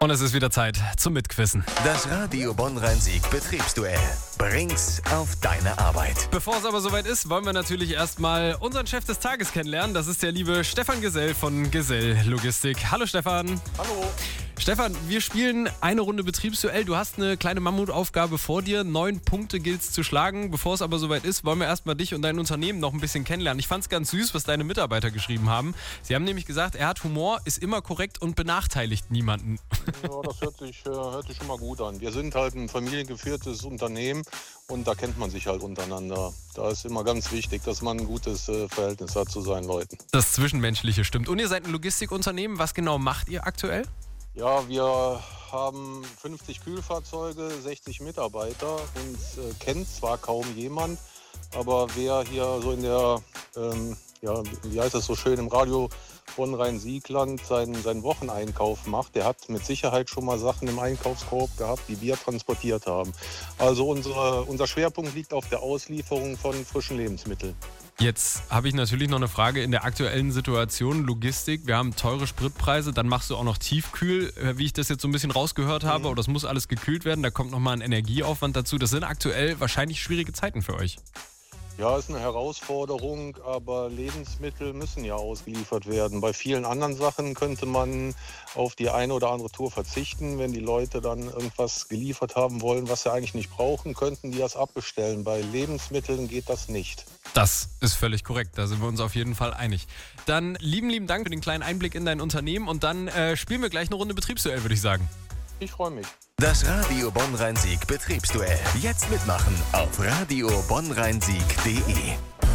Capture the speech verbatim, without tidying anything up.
Und es ist wieder Zeit zum Mitquissen. Das Radio Bonn-Rhein-Sieg Betriebsduell. Bring's auf deine Arbeit. Bevor es aber soweit ist, wollen wir natürlich erstmal unseren Chef des Tages kennenlernen. Das ist der liebe Stefan Gesell von Gesell Logistik. Hallo Stefan. Hallo. Stefan, wir spielen eine Runde Betriebsduell. Du hast eine kleine Mammutaufgabe vor dir. Neun Punkte gilt es zu schlagen. Bevor es aber soweit ist, wollen wir erstmal dich und dein Unternehmen noch ein bisschen kennenlernen. Ich fand es ganz süß, was deine Mitarbeiter geschrieben haben. Sie haben nämlich gesagt, er hat Humor, ist immer korrekt und benachteiligt niemanden. Ja, das hört sich, äh, hört sich schon mal gut an. Wir sind halt ein familiengeführtes Unternehmen und da kennt man sich halt untereinander. Da ist immer ganz wichtig, dass man ein gutes äh, Verhältnis hat zu seinen Leuten. Das Zwischenmenschliche stimmt. Und ihr seid ein Logistikunternehmen. Was genau macht ihr aktuell? Ja, wir haben fünfzig Kühlfahrzeuge, sechzig Mitarbeiter. Uns äh, kennt zwar kaum jemand, aber wer hier so in der, ähm, ja, wie heißt das so schön, im Radio Bonn-Rhein-Siegland seinen, seinen Wocheneinkauf macht, der hat mit Sicherheit schon mal Sachen im Einkaufskorb gehabt, die wir transportiert haben. Also unsere, unser Schwerpunkt liegt auf der Auslieferung von frischen Lebensmitteln. Jetzt habe ich natürlich noch eine Frage in der aktuellen Situation, Logistik. Wir haben teure Spritpreise, dann machst du auch noch Tiefkühl, wie ich das jetzt so ein bisschen rausgehört habe. Mhm. Aber das muss alles gekühlt werden, da kommt nochmal ein Energieaufwand dazu. Das sind aktuell wahrscheinlich schwierige Zeiten für euch. Ja, ist eine Herausforderung, aber Lebensmittel müssen ja ausgeliefert werden. Bei vielen anderen Sachen könnte man auf die eine oder andere Tour verzichten. Wenn die Leute dann irgendwas geliefert haben wollen, was sie eigentlich nicht brauchen, könnten die das abbestellen. Bei Lebensmitteln geht das nicht. Das ist völlig korrekt, da sind wir uns auf jeden Fall einig. Dann lieben, lieben Dank für den kleinen Einblick in dein Unternehmen und dann äh, spielen wir gleich eine Runde Betriebsduell, würde ich sagen. Ich freue mich. Das Radio Bonn-Rhein-Sieg Betriebsduell. Jetzt mitmachen auf radio bonn rhein sieg punkt de.